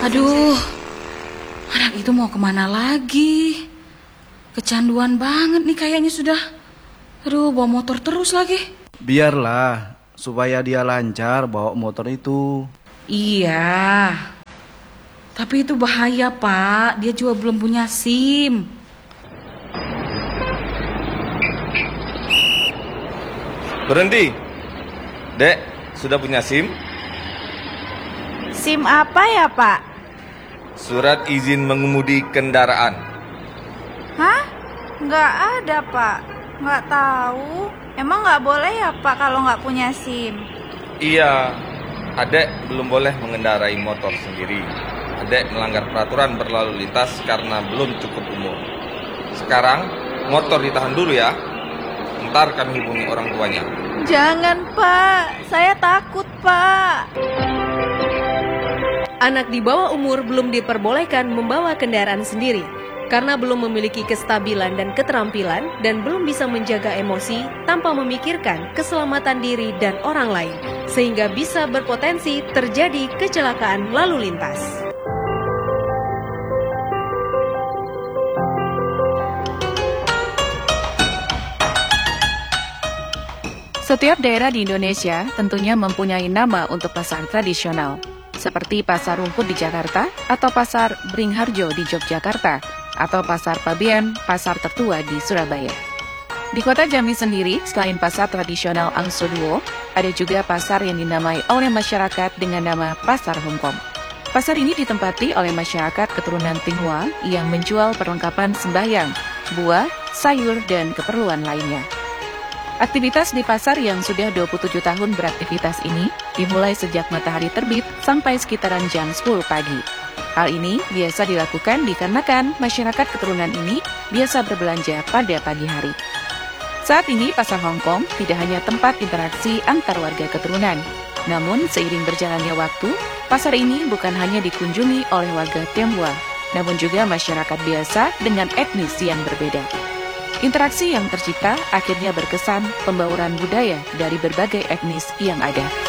Aduh, anak itu mau kemana lagi? Kecanduan banget nih kayaknya sudah. Aduh, bawa motor terus lagi. Biarlah, supaya dia lancar bawa motor itu. Iya, tapi itu bahaya, Pak. Dia juga belum punya SIM. Berhenti. Dek, sudah punya SIM? SIM apa ya, Pak? Surat izin mengemudi kendaraan. Hah? Nggak ada, Pak. Nggak tahu. Emang nggak boleh ya, Pak, kalau nggak punya SIM? Iya, adek belum boleh mengendarai motor sendiri. Adek melanggar peraturan berlalu lintas karena belum cukup umur. Sekarang, motor ditahan dulu ya. Ntar kami hubungi orang tuanya. Jangan, Pak. Saya takut, Pak. Anak di bawah umur belum diperbolehkan membawa kendaraan sendiri karena belum memiliki kestabilan dan keterampilan dan belum bisa menjaga emosi tanpa memikirkan keselamatan diri dan orang lain, sehingga bisa berpotensi terjadi kecelakaan lalu lintas. Setiap daerah di Indonesia tentunya mempunyai nama untuk pasar tradisional, seperti Pasar Rumput di Jakarta atau Pasar Beringharjo di Yogyakarta, atau Pasar Pabean, pasar tertua di Surabaya. Di kota Jambi sendiri, selain pasar tradisional Angsoduo, ada juga pasar yang dinamai oleh masyarakat dengan nama Pasar Hongkong. Pasar ini ditempati oleh masyarakat keturunan Tionghoa yang menjual perlengkapan sembahyang, buah, sayur, dan keperluan lainnya. Aktivitas di pasar yang sudah 27 tahun beraktivitas ini dimulai sejak matahari terbit sampai sekitaran jam 10 pagi. Hal ini biasa dilakukan dikarenakan masyarakat keturunan ini biasa berbelanja pada pagi hari. Saat ini Pasar Hongkong tidak hanya tempat interaksi antar warga keturunan, namun seiring berjalannya waktu, pasar ini bukan hanya dikunjungi oleh warga Tionghoa, namun juga masyarakat biasa dengan etnis yang berbeda. Interaksi yang tercipta akhirnya berkesan pembauran budaya dari berbagai etnis yang ada.